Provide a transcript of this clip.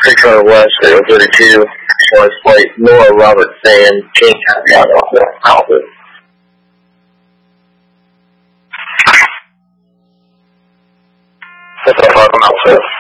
300 West, 032. Was flight Nora Robert Sand, King County, Alpha. That's all I'm out, sir.